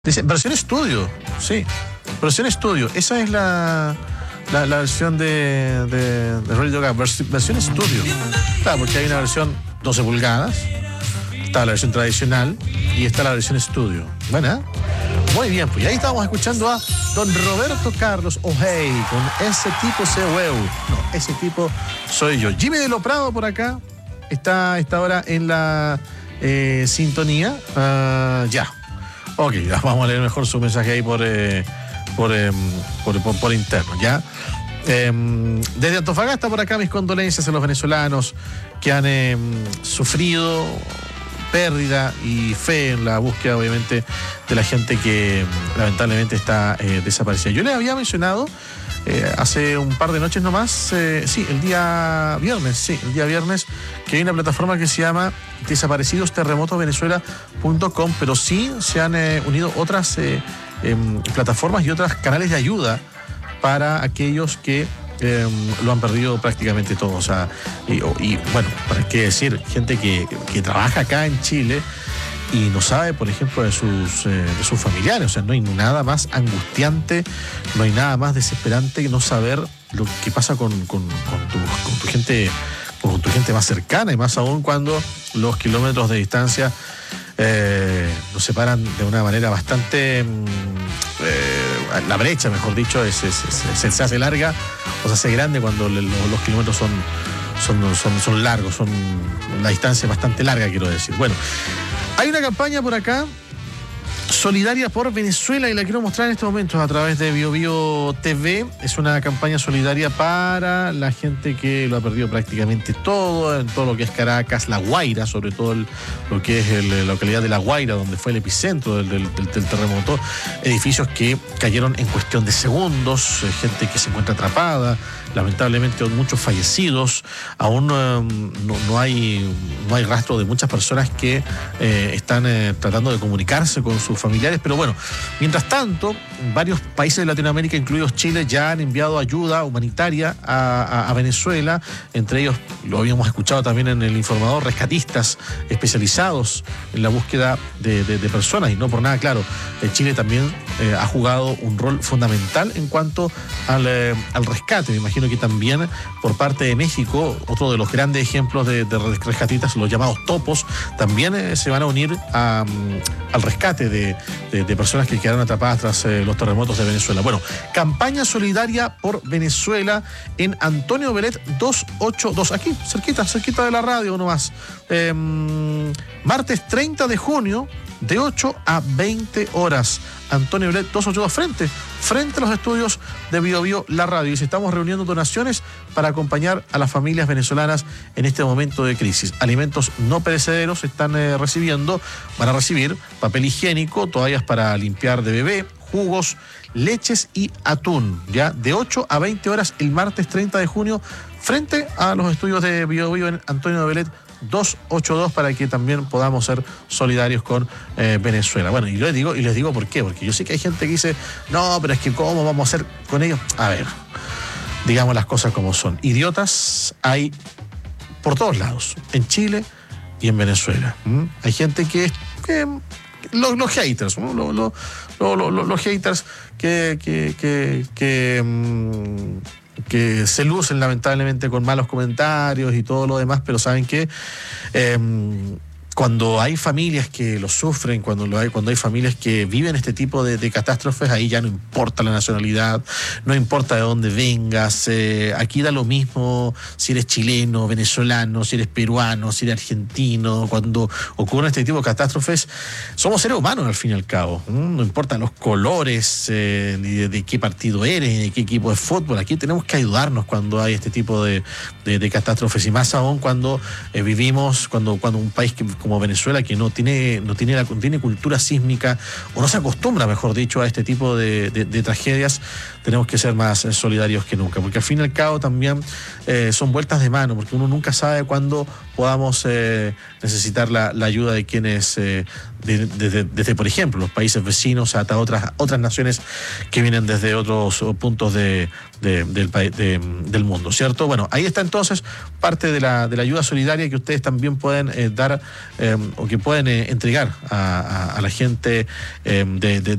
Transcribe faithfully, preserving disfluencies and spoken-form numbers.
Dice, versión estudio, sí, versión estudio. Esa es la, la, la versión de, de, de Radio Gaga, vers, versión estudio. Claro, porque hay una versión doce pulgadas, está la versión tradicional y está la versión estudio. Bueno, muy bien, pues ahí estábamos escuchando a don Roberto Carlos O'Hey con Ese tipo se hueu. No, ese tipo soy yo. Jimmy de lo Prado por acá está, está ahora en la eh, sintonía. Uh, ya. Ok, vamos a leer mejor su mensaje ahí por, eh, por, eh, por, por, por interno, ¿ya? Eh, desde Antofagasta por acá mis condolencias a los venezolanos que han eh, sufrido pérdida y fe en la búsqueda, obviamente, de la gente que lamentablemente está eh, desaparecida. Yo les había mencionado eh, hace un par de noches nomás, eh, sí, el día viernes, sí, el día viernes, que hay una plataforma que se llama desaparecidos terremotos venezuela punto com, pero sí se han eh, unido otras eh, eh, plataformas y otros canales de ayuda para aquellos que eh, lo han perdido prácticamente todo. O sea, y, y bueno, para qué decir, gente que, que trabaja acá en Chile y no sabe, por ejemplo, de sus, eh, de sus familiares. O sea, no hay nada más angustiante, no hay nada más desesperante que no saber lo que pasa con, con, con, tu, con tu gente, con tu gente más cercana, y más aún cuando los kilómetros de distancia eh, nos separan de una manera bastante eh, la brecha, mejor dicho, es, es, es, se hace larga o se hace grande cuando le, los, los kilómetros son, son, son, son largos, son la distancia bastante larga, quiero decir. Bueno, hay una campaña por acá solidaria por Venezuela y la quiero mostrar en estos momentos a través de Bio Bio T V. Es una campaña solidaria para la gente que lo ha perdido prácticamente todo, en todo lo que es Caracas, La Guaira, sobre todo el, lo que es el, la localidad de La Guaira, donde fue el epicentro del, del, del, del terremoto. Edificios que cayeron en cuestión de segundos, gente que se encuentra atrapada, lamentablemente muchos fallecidos. Aún eh, no, no, hay, no hay rastro de muchas personas que eh, están eh, tratando de comunicarse con sus familiares, pero bueno, mientras tanto, varios países de Latinoamérica, incluidos Chile, ya han enviado ayuda humanitaria a, a, a Venezuela. Entre ellos, lo habíamos escuchado también en el informador, rescatistas especializados en la búsqueda de, de, de personas, y no por nada, claro, Chile también eh, ha jugado un rol fundamental en cuanto al, eh, al rescate. Me imagino que también por parte de México, otro de los grandes ejemplos de, de rescatistas, los llamados topos, también eh, se van a unir a, al rescate de, de, de personas que quedaron atrapadas tras eh, los terremotos de Venezuela. Bueno, campaña solidaria por Venezuela en Antonio Belet doscientos ochenta y dos, aquí, cerquita, cerquita de la radio nomás. Eh, martes treinta de junio, de ocho a veinte horas. Antonio Belet doscientos ochenta y dos, frente, frente a los estudios de Bio Bio La Radio. Y si estamos reuniendo donaciones para acompañar a las familias venezolanas en este momento de crisis. Alimentos no perecederos están eh, recibiendo, van a recibir papel higiénico, toallas para limpiar de bebé, jugos, leches y atún, ya de ocho a veinte horas el martes treinta de junio, frente a los estudios de Bio Bio en Antonio Belet doscientos ochenta y dos, para que también podamos ser solidarios con eh, Venezuela. Bueno, y les digo, y les digo por qué, porque yo sé que hay gente que dice, no, pero es que ¿cómo vamos a hacer con ellos? A ver, digamos las cosas como son. Idiotas hay por todos lados, en Chile y en Venezuela. ¿Mm? Hay gente que, que los, los haters, ¿no? los, los, los, los, los haters que, que, que, que mmm, que se lucen lamentablemente con malos comentarios y todo lo demás, pero saben que eh, cuando hay familias que lo sufren, cuando, lo hay, cuando hay familias que viven este tipo de, de catástrofes, ahí ya no importa la nacionalidad, no importa de dónde vengas, eh, aquí da lo mismo si eres chileno, venezolano, si eres peruano, si eres argentino. Cuando ocurren este tipo de catástrofes, somos seres humanos al fin y al cabo, ¿no? No importan los colores, eh, ni de, de qué partido eres, ni de qué equipo de fútbol. Aquí tenemos que ayudarnos cuando hay este tipo de, de, de catástrofes, y más aún cuando eh, vivimos, cuando, cuando un país que como Venezuela, que no tiene, no tiene, la, tiene cultura sísmica, o no se acostumbra, mejor dicho, a este tipo de, de, de tragedias, tenemos que ser más eh, solidarios que nunca, porque al fin y al cabo también eh, son vueltas de mano, porque uno nunca sabe cuándo podamos eh, necesitar la, la ayuda de quienes, eh, desde, desde, desde, por ejemplo, los países vecinos hasta otras, otras naciones que vienen desde otros puntos de, de, del, de, del mundo, ¿cierto? Bueno, ahí está entonces parte de la, de la ayuda solidaria que ustedes también pueden eh, dar eh, o que pueden eh, entregar a, a, a la gente eh, de, de